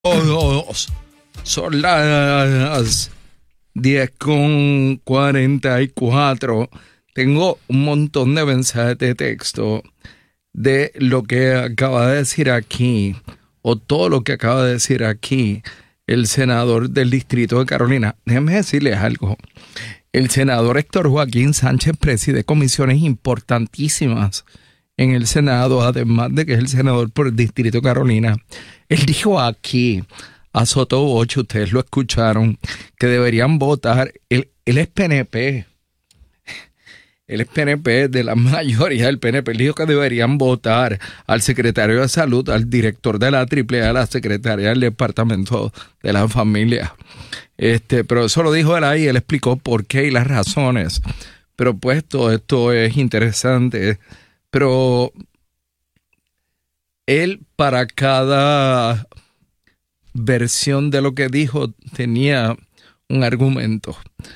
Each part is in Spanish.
Todos. Son las 10:44. Tengo un montón de mensajes de texto de lo que acaba de decir aquí, o todo lo que acaba de decir aquí, el senador del Distrito de Carolina. Déjenme decirles algo. El senador Héctor Joaquín Sánchez preside comisiones importantísimas en el Senado, además de que es el senador por el Distrito de Carolina. Él dijo aquí, a Soto 8, ustedes lo escucharon, que deberían votar. Él es PNP. Él es PNP, de la mayoría del PNP. Él dijo que deberían votar al secretario de Salud, al director de la AAA, a la secretaria del Departamento de la Familia. Pero eso lo dijo él ahí, él explicó por qué y las razones. Pero pues todo esto es interesante. Pero él, para cada versión de lo que dijo, tenía un argumento.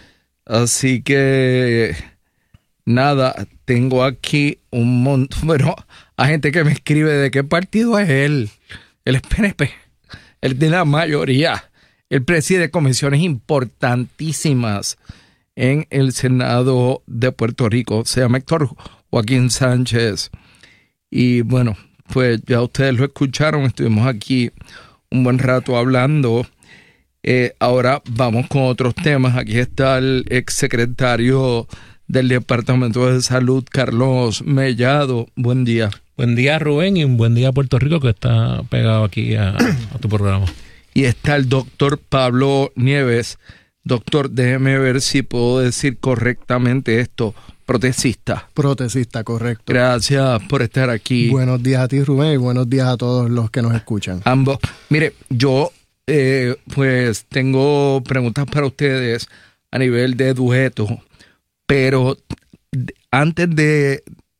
Así que nada, tengo aquí un montón. Bueno, hay gente que me escribe de qué partido es él. Él es PNP. Él tiene la mayoría. Él preside comisiones importantísimas en el Senado de Puerto Rico. Se llama Héctor Joaquín Sánchez. Y bueno, pues ya ustedes lo escucharon. Estuvimos aquí un buen rato hablando. Ahora vamos con otros temas. Aquí está el exsecretario del Departamento de Salud, Carlos Mellado. Buen día. Buen día, Rubén, y un buen día a Puerto Rico, que está pegado aquí a tu programa. Y está el doctor Pablo Nieves. Doctor, déjeme ver si puedo decir correctamente esto. Protecista. Protecista, correcto. Gracias por estar aquí. Buenos días a ti, Rubén, y buenos días a todos los que nos escuchan. Ambos. Mire, yo pues tengo preguntas para ustedes a nivel de dueto, pero antes de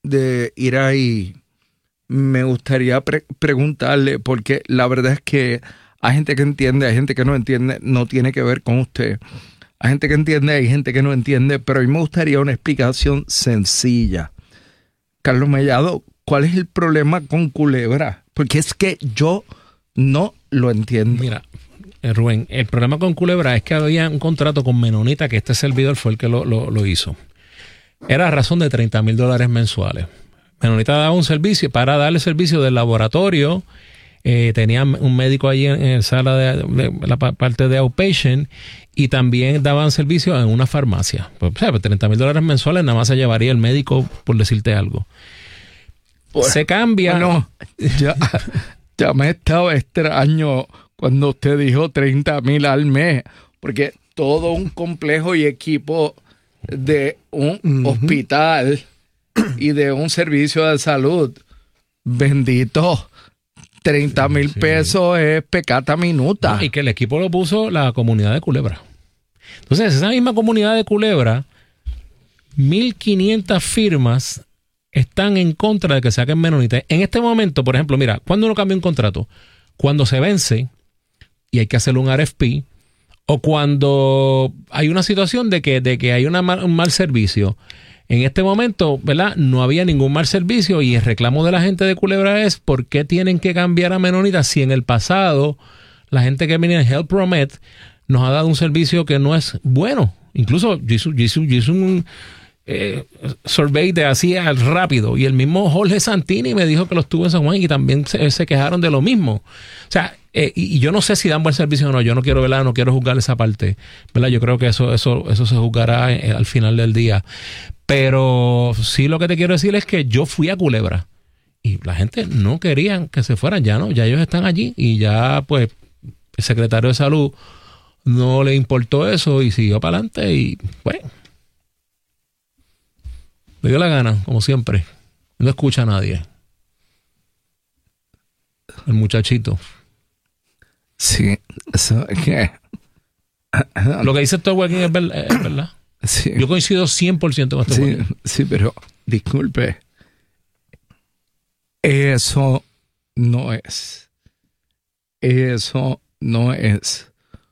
ir ahí, me gustaría preguntarle, porque la verdad es que hay gente que entiende, hay gente que no entiende, no tiene que ver con usted. Hay gente que entiende, hay gente que no entiende, pero a mí me gustaría una explicación sencilla. Carlos Mellado, ¿cuál es el problema con Culebra? Porque es que yo no lo entiendo. Mira, Rubén, el problema con Culebra es que había un contrato con Menonita, que este servidor fue el que lo hizo. Era a razón de $30,000 mensuales. Menonita daba un servicio, para darle servicio del laboratorio. Tenía un médico allí en la sala de la parte de outpatient, y también daban servicio en una farmacia. Pues, $30,000 mensuales nada más se llevaría el médico, por decirte algo. Pues, se cambia. Bueno, ya me estaba extraño cuando usted dijo 30,000 al mes, porque todo un complejo y equipo de un hospital y de un servicio de salud, bendito, 30,000 pesos es pecata minuta. Y que el equipo lo puso la comunidad de Culebra. Entonces, esa misma comunidad de Culebra, 1,500 firmas están en contra de que saquen Menonita. En este momento, por ejemplo, mira, ¿cuándo uno cambia un contrato? Cuando se vence y hay que hacerle un RFP, o cuando hay una situación de que hay un mal servicio. En este momento, ¿verdad? No había ningún mal servicio, y el reclamo de la gente de Culebra es ¿por qué tienen que cambiar a Menonita si en el pasado la gente que venía en Health Promet nos ha dado un servicio que no es bueno? Incluso yo hice un survey de así rápido, y el mismo Jorge Santini me dijo que lo estuvo en San Juan y también se quejaron de lo mismo. O sea, y yo no sé si dan buen servicio o no. Yo no quiero, ¿verdad? No quiero juzgar esa parte, ¿verdad? Yo creo que eso se juzgará al final del día. Pero sí, lo que te quiero decir es que yo fui a Culebra y la gente no querían que se fueran. Ya no, ya ellos están allí, y ya pues el secretario de Salud no le importó eso y siguió para adelante, y bueno, le dio la gana, como siempre. No escucha a nadie. El muchachito. Sí, eso es que... Lo que dice Héctor Joaquín es verdad. Sí. Yo coincido 100% con esto. Sí, sí, pero disculpe. Eso no es. Eso no es.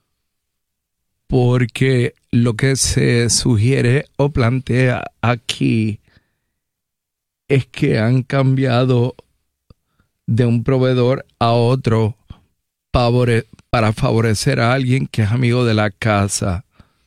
Porque lo que se sugiere o plantea aquí es que han cambiado de un proveedor a otro para favorecer a alguien que es amigo de la casa.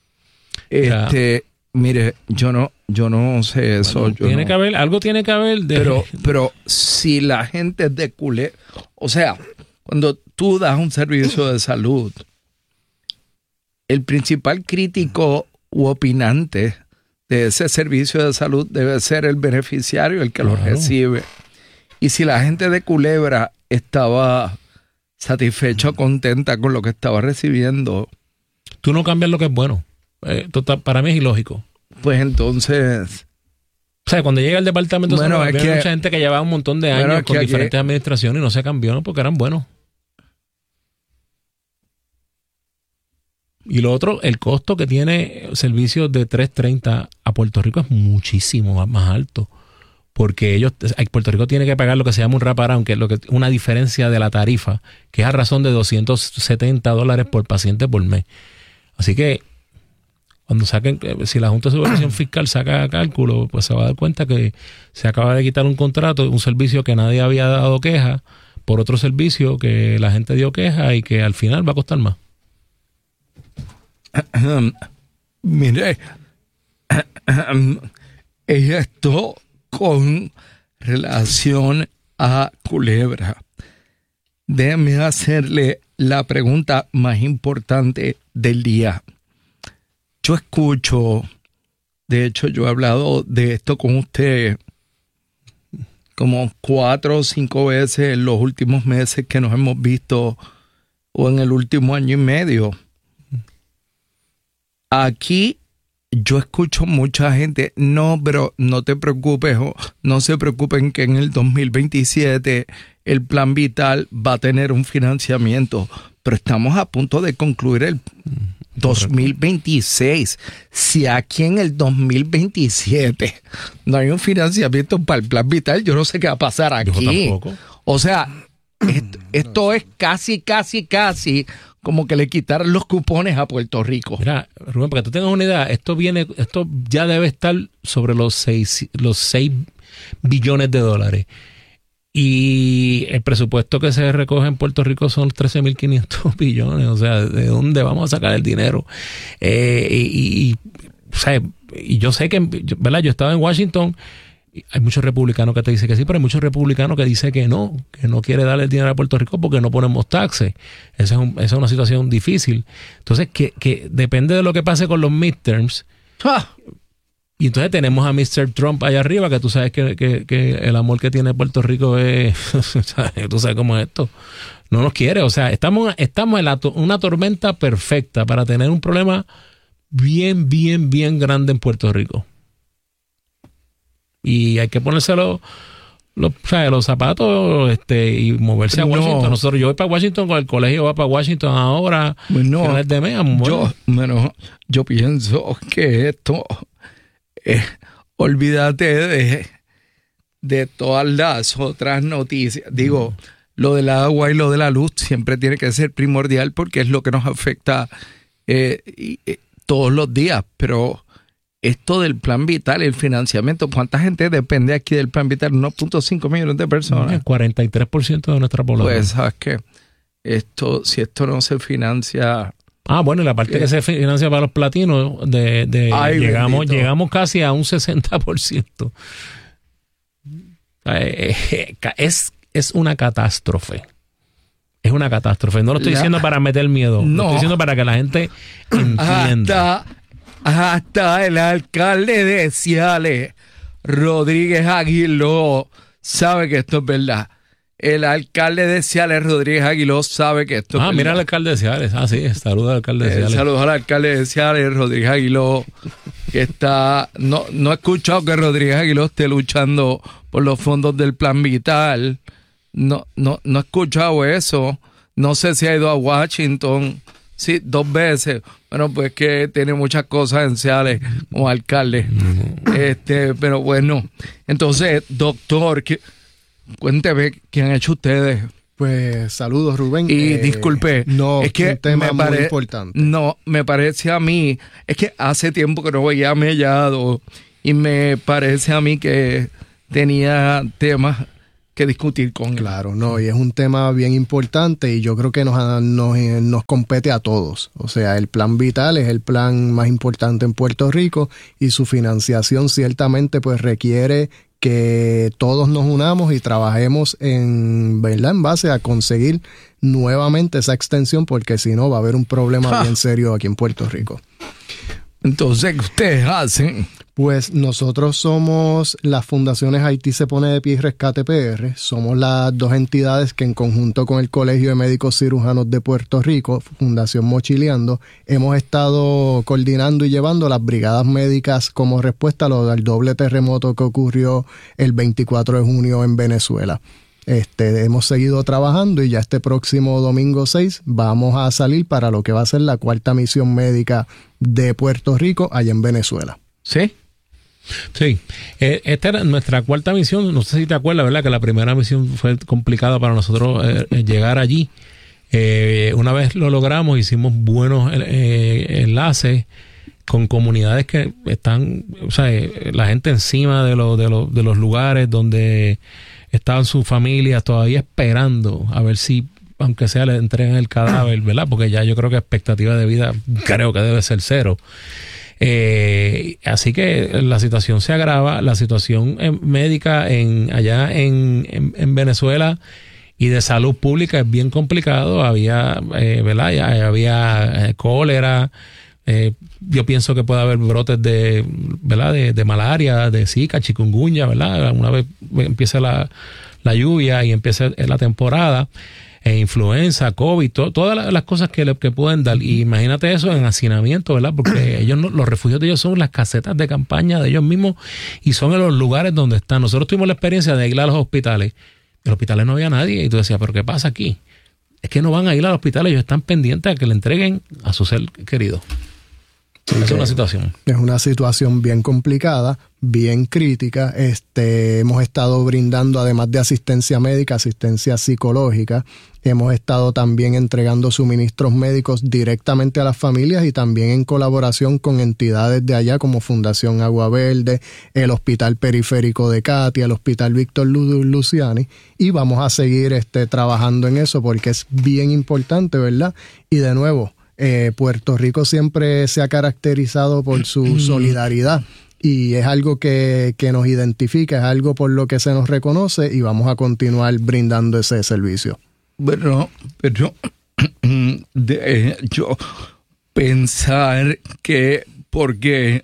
Mire, yo no sé eso. Bueno, tiene que haber, algo tiene que haber de... Pero si la gente es de culé, o sea, cuando tú das un servicio de salud, el principal crítico u opinante de ese servicio de salud debe ser el beneficiario, el que lo recibe. Y si la gente de Culebra estaba satisfecha o contenta con lo que estaba recibiendo, tú no cambias lo que es bueno. Total, para mí es ilógico. Pues entonces... O sea, cuando llega el departamento de salud, había mucha gente que llevaba un montón de años con diferentes administraciones y no se cambió, ¿no? Porque eran buenos. Y lo otro, el costo que tiene servicios de 330 a Puerto Rico es muchísimo más alto. Porque Puerto Rico tiene que pagar lo que se llama un wraparound, que es una diferencia de la tarifa, que es a razón de $270 por paciente por mes. Así que cuando si la Junta de Supervisión Fiscal saca cálculo, pues se va a dar cuenta que se acaba de quitar un contrato, un servicio que nadie había dado queja, por otro servicio que la gente dio queja y que al final va a costar más. Mire, esto con relación a Culebra, déjeme hacerle la pregunta más importante del día. Yo escucho, de hecho yo he hablado de esto con usted como 4 o 5 veces en los últimos meses que nos hemos visto o en el último año y medio. Aquí yo escucho mucha gente, no, pero no te preocupes, no se preocupen que en el 2027 el Plan Vital va a tener un financiamiento, pero estamos a punto de concluir el 2026. Si aquí en el 2027 no hay un financiamiento para el Plan Vital, yo no sé qué va a pasar aquí. Yo tampoco. O sea, esto es casi como que le quitaron los cupones a Puerto Rico. Mira, Rubén, para que tú tengas una idea, esto ya debe estar sobre los 6 billones de dólares. Y el presupuesto que se recoge en Puerto Rico son 13.500 billones. O sea, ¿de dónde vamos a sacar el dinero? O sea, y yo sé que, ¿verdad? Yo estaba en Washington. Hay muchos republicanos que te dicen que sí, pero hay muchos republicanos que dicen que no quiere darle el dinero a Puerto Rico porque no ponemos taxes. Esa es una situación difícil. Entonces, que depende de lo que pase con los midterms. Y entonces tenemos a Mr. Trump allá arriba, que tú sabes que el amor que tiene Puerto Rico es... tú sabes cómo es esto. No nos quiere. O sea, estamos en una tormenta perfecta para tener un problema bien grande en Puerto Rico. Y hay que ponerse los zapatos y moverse a Washington. Yo voy para Washington con el colegio, va para Washington ahora. Yo pienso que esto, olvídate de todas las otras noticias. Digo, lo del agua y lo de la luz siempre tiene que ser primordial porque es lo que nos afecta todos los días, pero... Esto del Plan Vital, el financiamiento, ¿cuánta gente depende aquí del Plan Vital? 1.5 millones de personas. El 43% de nuestra población. Pues, ¿sabes qué? Si esto no se financia... bueno, y la parte que se financia para los platinos, llegamos casi a un 60%. Es una catástrofe. Es una catástrofe. No lo estoy diciendo para meter miedo. Lo estoy diciendo para que la gente entienda. Hasta el alcalde de Ciales, Rodríguez Aguiló, sabe que esto es verdad. El alcalde de Ciales, Rodríguez Aguiló, sabe que esto es verdad. Mira al alcalde de Ciales. Sí, saludos al alcalde de Ciales. Saludos al alcalde de Ciales, Rodríguez Aguiló, que está... No he escuchado que Rodríguez Aguiló esté luchando por los fondos del Plan Vital. No he escuchado eso. No sé si ha ido a Washington. Sí, 2 veces. Bueno, pues que tiene muchas cosas en Ciales como alcalde. Pero bueno. Entonces, doctor, cuénteme qué han hecho ustedes. Pues saludos, Rubén. Y disculpe. Es que un tema muy importante. No, me parece a mí, es que hace tiempo que no veía a Mellado y me parece a mí que tenía temas que discutir con él. Claro, no, y es un tema bien importante y yo creo que nos compete a todos. O sea, el plan vital es el plan más importante en Puerto Rico y su financiación ciertamente pues requiere que todos nos unamos y trabajemos en base a conseguir nuevamente esa extensión, porque si no va a haber un problema bien serio aquí en Puerto Rico. Entonces, ¿qué ustedes hacen? Pues nosotros somos las fundaciones Haití se pone de pie y Rescate PR. Somos las dos entidades que en conjunto con el Colegio de Médicos Cirujanos de Puerto Rico, Fundación Mochileando, hemos estado coordinando y llevando las brigadas médicas como respuesta al doble terremoto que ocurrió el 24 de junio en Venezuela. Hemos seguido trabajando y ya este próximo domingo 6 vamos a salir para lo que va a ser la 4ª misión médica de Puerto Rico allá en Venezuela. ¿Sí? Sí, esta era nuestra 4ª misión. No sé si te acuerdas, ¿verdad? Que la primera misión fue complicada para nosotros llegar allí. Una vez lo logramos, hicimos buenos enlaces con comunidades que están, o sea, la gente encima de los lugares donde estaban sus familias todavía esperando a ver si, aunque sea, le entregan el cadáver, ¿verdad? Porque ya yo creo que expectativa de vida creo que debe ser 0. Así que la situación se agrava, la situación médica allá en Venezuela y de salud pública es bien complicado. Había, ¿verdad? Ya había cólera. Yo pienso que puede haber brotes ¿verdad? De malaria, de Zika, chikungunya, ¿verdad? Una vez empieza la lluvia y empieza la temporada. Influenza, COVID, todas las cosas que pueden dar. Y imagínate eso en hacinamiento, ¿verdad? Porque ellos los refugios de ellos son las casetas de campaña de ellos mismos y son en los lugares donde están. Nosotros tuvimos la experiencia de ir a los hospitales. En los hospitales no había nadie y tú decías, ¿pero qué pasa aquí? Es que no van a ir al hospital, ellos están pendientes a que le entreguen a su ser querido. Sí, es una situación. Es una situación bien complicada, bien crítica. Hemos estado brindando, además de asistencia médica, asistencia psicológica. Hemos estado también entregando suministros médicos directamente a las familias y también en colaboración con entidades de allá como Fundación Agua Verde, el Hospital Periférico de Katia, el Hospital Víctor Luciani. Y vamos a seguir trabajando en eso porque es bien importante, ¿verdad? Y de nuevo, Puerto Rico siempre se ha caracterizado por su solidaridad y es algo que nos identifica, es algo por lo que se nos reconoce y vamos a continuar brindando ese servicio. Bueno, pero yo pensar que porque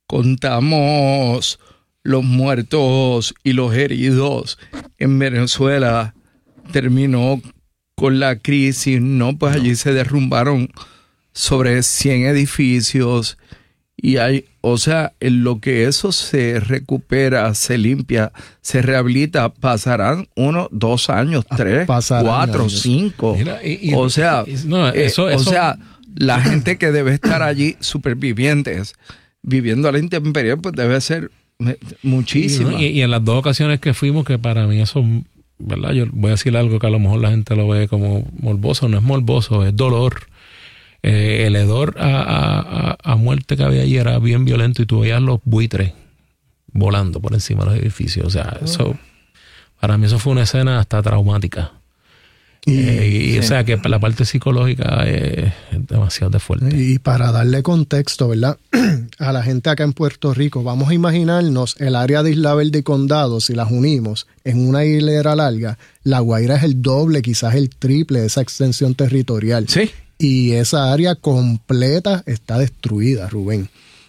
contamos los muertos y los heridos en Venezuela terminó con la crisis, ¿no? Pues allí se derrumbaron sobre 100 edificios y hay, o sea, en lo que eso se recupera, se limpia, se rehabilita, pasarán 1, 2 años, 3, 4, 5. Mira, o sea, o sea, la gente que debe estar allí, supervivientes, viviendo a la intemperie, pues debe ser muchísima. Y en las 2 ocasiones que fuimos, que para mí eso, ¿verdad? Yo voy a decir algo que a lo mejor la gente lo ve como morboso, no es morboso, es dolor. El hedor a muerte que había allí era bien violento y tú veías los buitres volando por encima de los edificios. O sea, eso, para mí eso fue una escena hasta traumática. Y o sea que la parte psicológica es demasiado fuerte. Y para darle contexto, ¿verdad? A la gente acá en Puerto Rico, vamos a imaginarnos el área de Isla Verde y Condado, si las unimos en una hilera larga, La Guaira es el doble, quizás el triple de esa extensión territorial. Sí. Y esa área completa está destruida, Rubén.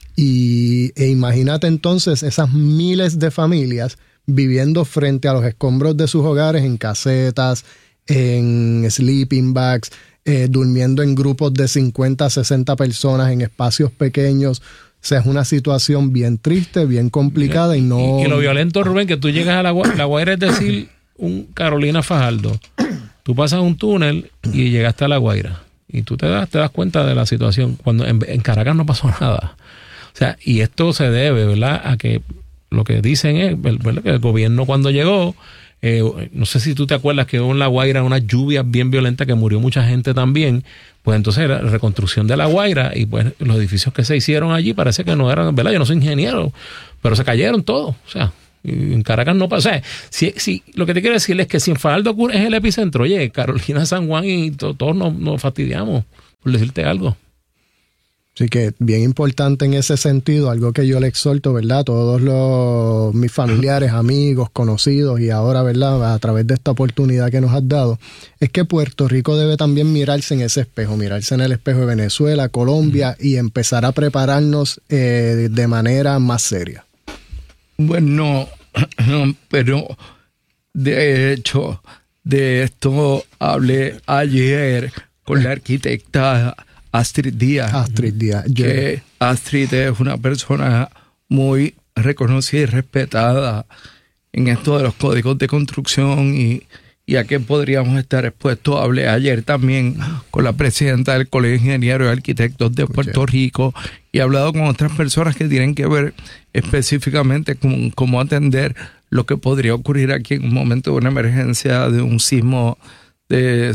E imagínate entonces esas miles de familias viviendo frente a los escombros de sus hogares en casetas, en sleeping bags, durmiendo en grupos de 50, 60 personas en espacios pequeños. O sea, es una situación bien triste, bien complicada y no... Y lo violento, Rubén, que tú llegas a La Guaira, es decir, un Carolina Fajardo. Tú pasas un túnel y llegaste a La Guaira. Y tú te das cuenta de la situación. Cuando en Caracas no pasó nada. O sea, y esto se debe, ¿verdad?, a que lo que dicen es, ¿verdad?, que el gobierno cuando llegó, no sé si tú te acuerdas que hubo en La Guaira unas lluvias bien violentas que murió mucha gente también. Pues entonces la reconstrucción de La Guaira y pues los edificios que se hicieron allí parece que no eran, ¿verdad? Yo no soy ingeniero, pero se cayeron todos. O sea, En Caracas no pasa. O sea, si lo que te quiero decir es que si en Fajardo es el epicentro, oye, Carolina, San Juan y todos nos fastidiamos, por decirte algo. Así que bien importante en ese sentido, algo que yo le exhorto, ¿verdad? Todos mis familiares, amigos, conocidos y ahora, ¿verdad? A través de esta oportunidad que nos has dado, es que Puerto Rico debe también mirarse en ese espejo, mirarse en el espejo de Venezuela, Colombia y empezar a prepararnos de manera más seria. Bueno, pero de hecho, de esto hablé ayer con la arquitecta Astrid Díaz. Que Astrid es una persona muy reconocida y respetada en esto de los códigos de construcción y a qué podríamos estar expuestos. Hablé ayer también con la presidenta del Colegio de Ingenieros y Arquitectos de Puerto Rico y he hablado con otras personas que tienen que ver específicamente con cómo atender lo que podría ocurrir aquí en un momento de una emergencia de un sismo de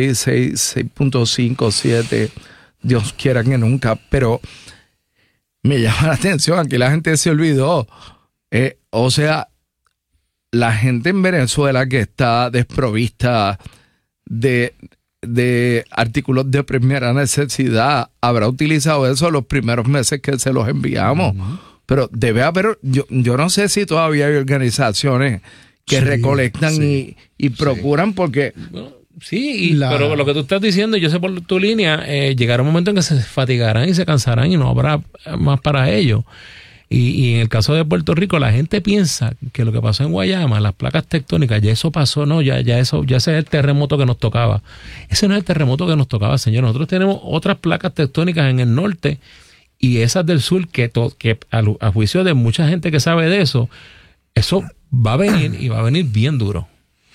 6.5, 7, Dios quiera que nunca, pero me llama la atención, aquí la gente se olvidó, o sea, la gente en Venezuela que está desprovista de artículos de primera necesidad habrá utilizado eso los primeros meses que se los enviamos, pero debe haber, yo no sé si todavía hay organizaciones que recolectan y procuran porque... Sí, pero lo que tú estás diciendo, yo sé por tu línea, llegará un momento en que se fatigarán y se cansarán y no habrá más para ellos. Y en el caso de Puerto Rico, la gente piensa que lo que pasó en Guayama, las placas tectónicas, ya eso pasó, no, ya ese es el terremoto que nos tocaba. Ese no es el terremoto que nos tocaba, señor. Nosotros tenemos otras placas tectónicas en el norte y esas del sur que a juicio de mucha gente que sabe de eso va a venir y va a venir bien duro.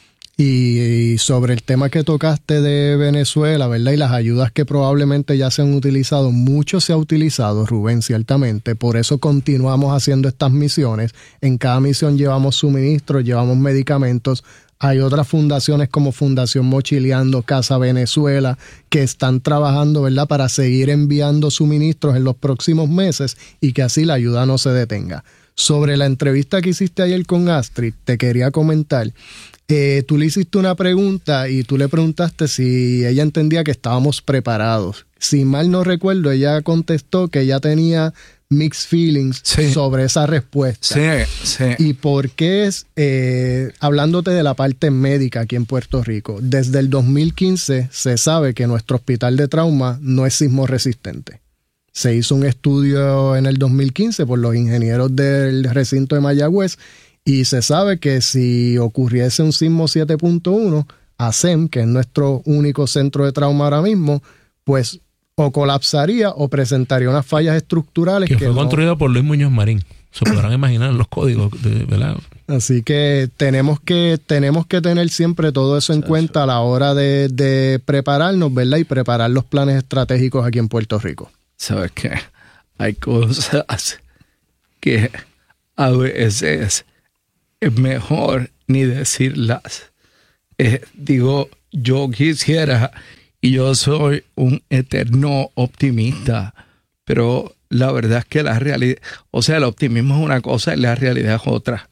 Y sobre el tema que tocaste de Venezuela, ¿verdad? Y las ayudas que probablemente ya se han utilizado, mucho se ha utilizado, Rubén, ciertamente. Por eso continuamos haciendo estas misiones. En cada misión llevamos suministros, llevamos medicamentos. Hay otras fundaciones como Fundación Mochileando, Casa Venezuela, que están trabajando, ¿verdad?, para seguir enviando suministros en los próximos meses y que así la ayuda no se detenga. Sobre la entrevista que hiciste ayer con Astrid, te quería comentar. Tú le hiciste una pregunta y tú le preguntaste si ella entendía que estábamos preparados. Si mal no recuerdo, ella contestó que ella tenía mixed feelings sobre esa respuesta. Sí. ¿Y por qué es, hablándote de la parte médica aquí en Puerto Rico, desde el 2015 se sabe que nuestro hospital de trauma no es sismo resistente? Se hizo un estudio en el 2015 por los ingenieros del recinto de Mayagüez y se sabe que si ocurriese un sismo 7.1, ASEM, que es nuestro único centro de trauma ahora mismo, pues o colapsaría o presentaría unas fallas estructurales. Que fue construido por Luis Muñoz Marín. Se podrán imaginar los códigos, ¿verdad? Así que tenemos que tener siempre todo eso en cuenta a la hora de prepararnos, ¿verdad? Y preparar los planes estratégicos aquí en Puerto Rico. ¿Sabes qué? Hay cosas que a veces es mejor ni decirlas. Digo, yo quisiera, y yo soy un eterno optimista, pero la verdad es que la realidad, o sea, el optimismo es una cosa y la realidad es otra.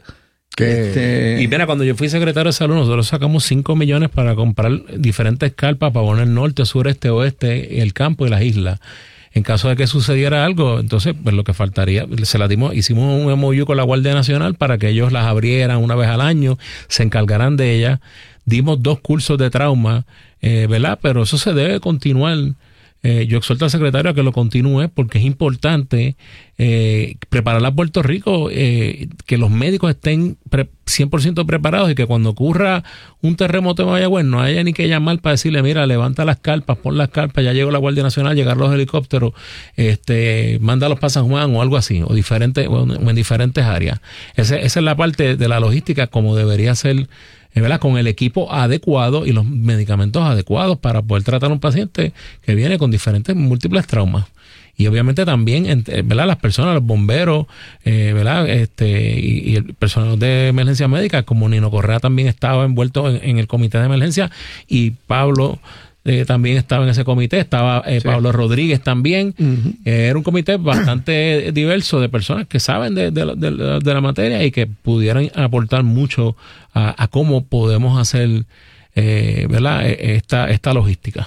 Y mira, cuando yo fui secretario de salud, nosotros sacamos 5 millones para comprar diferentes carpas para poner norte, sureste, oeste, el campo y las islas. En caso de que sucediera algo, entonces pues lo que faltaría, hicimos un MOU con la Guardia Nacional para que ellos las abrieran una vez al año, se encargaran de ellas. Dimos 2 cursos de trauma, ¿verdad? Pero eso se debe continuar. Yo exhorto al secretario a que lo continúe porque es importante preparar a Puerto Rico, que los médicos estén 100% preparados y que cuando ocurra un terremoto en Mayagüez no haya ni que llamar para decirle, mira, levanta las carpas, pon las carpas, ya llegó la Guardia Nacional, llegaron los helicópteros, mándalos para San Juan o algo así, o en diferentes áreas. Esa es la parte de la logística como debería ser, ¿verdad? Con el equipo adecuado y los medicamentos adecuados para poder tratar a un paciente que viene con múltiples traumas. Y obviamente también, ¿verdad? Las personas, los bomberos, ¿verdad? Y el personal de emergencia médica, como Nino Correa también estaba envuelto en el comité de emergencia, y Pablo también estaba en ese comité, estaba Pablo Rodríguez también. Era un comité bastante diverso de personas que saben de la materia y que pudieran aportar mucho a cómo podemos hacer ¿verdad? Esta logística.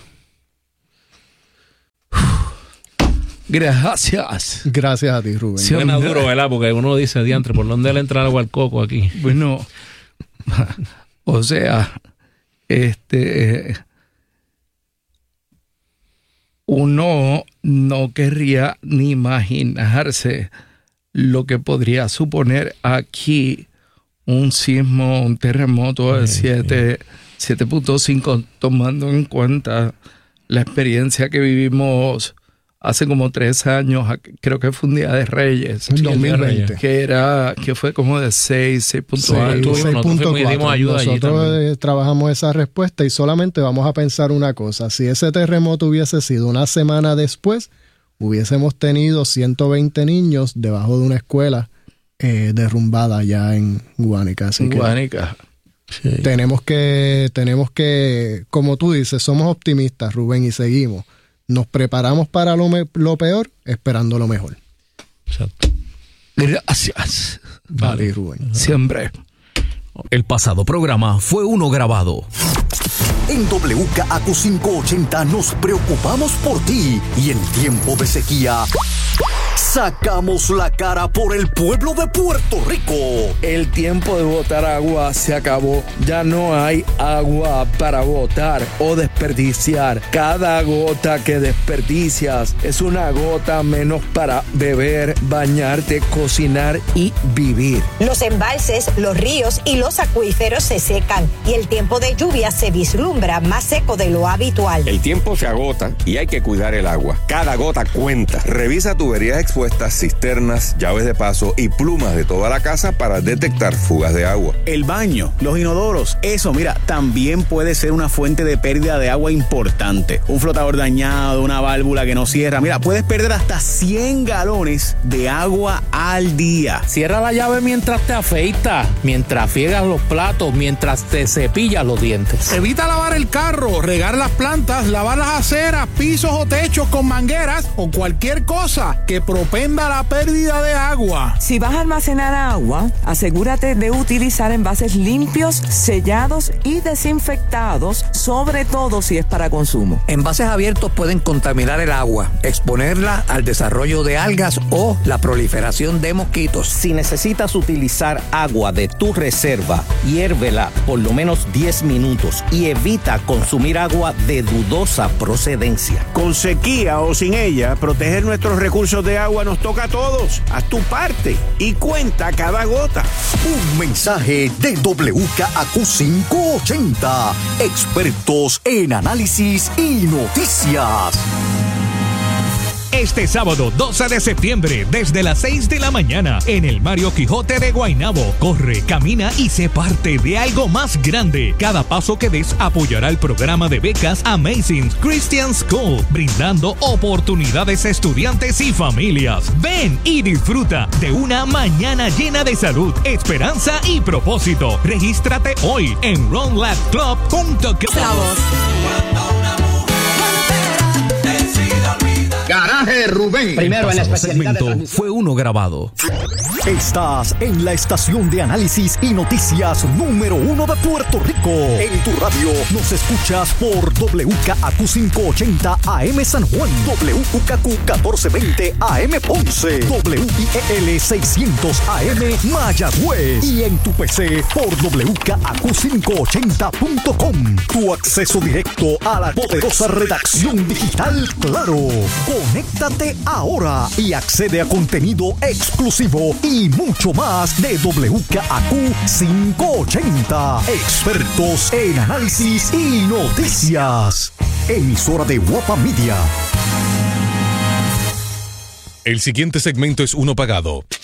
Gracias. Gracias a ti, Rubén. Suena duro, ¿verdad? Porque uno dice, diantre, ¿por dónde le entra el agua al coco aquí? Bueno, o sea, uno no querría ni imaginarse lo que podría suponer aquí un sismo, un terremoto de 7.5, tomando en cuenta la experiencia que vivimos hace como 3 años, creo que fue un Día de Reyes. En 2020. Que fue como de 6.4. Nosotros trabajamos esa respuesta y solamente vamos a pensar una cosa. Si ese terremoto hubiese sido una semana después, hubiésemos tenido 120 niños debajo de una escuela derrumbada allá en Guánica. Así Guánica. Sí. Tenemos que, como tú dices, somos optimistas, Rubén, y seguimos. Nos preparamos para lo peor, esperando lo mejor. Exacto. Gracias. Vale, Rubén. Siempre. El pasado programa fue uno grabado. En WKAQ 580 nos preocupamos por ti y en tiempo de sequía sacamos la cara por el pueblo de Puerto Rico. El tiempo de botar agua se acabó. Ya no hay agua para botar o desperdiciar. Cada gota que desperdicias es una gota menos para beber, bañarte, cocinar y vivir. Los embalses, los ríos y los acuíferos se secan y el tiempo de lluvia se vislumbra más seco de lo habitual. El tiempo se agota y hay que cuidar el agua. Cada gota cuenta. Revisa tuberías expuestas, cisternas, llaves de paso y plumas de toda la casa para detectar fugas de agua. El baño, los inodoros, eso, mira, también puede ser una fuente de pérdida de agua importante. Un flotador dañado, una válvula que no cierra. Mira, puedes perder hasta 100 galones de agua al día. Cierra la llave mientras te afeitas, mientras friegas los platos, mientras te cepillas los dientes. Evita lavar el carro, regar las plantas, lavar las aceras, pisos o techos con mangueras o cualquier cosa que propenda la pérdida de agua. Si vas a almacenar agua, asegúrate de utilizar envases limpios, sellados y desinfectados, sobre todo si es para consumo. Envases abiertos pueden contaminar el agua, exponerla al desarrollo de algas o la proliferación de mosquitos. Si necesitas utilizar agua de tu reserva, hiérvela por lo menos 10 minutos y evita consumir agua de dudosa procedencia. Con sequía o sin ella, proteger nuestros recursos de agua nos toca a todos. Haz tu parte y cuenta cada gota. Un mensaje de WKAQ 580. Expertos en análisis y noticias. Este sábado 12 de septiembre, desde las 6 de la mañana, en el Mario Quijote de Guaynabo. Corre, camina y sé parte de algo más grande. Cada paso que des apoyará el programa de becas Amazing Christian School, brindando oportunidades a estudiantes y familias. Ven y disfruta de una mañana llena de salud, esperanza y propósito. Regístrate hoy en runlabclub.com. Garaje Rubén. Primero en la especialidad segmento fue uno grabado. Estás en la estación de análisis y noticias número 1 de Puerto Rico. En tu radio nos escuchas por WKAQ 580 AM San Juan, WKAQ 1420 AM Ponce, WIEL 600 AM Mayagüez y en tu PC por WKAQ580.com. Tu acceso directo a la poderosa redacción digital Claro. Conéctate ahora y accede a contenido exclusivo y mucho más de WKAQ 580. Expertos en análisis y noticias. Emisora de Guapa Media. El siguiente segmento es uno pagado.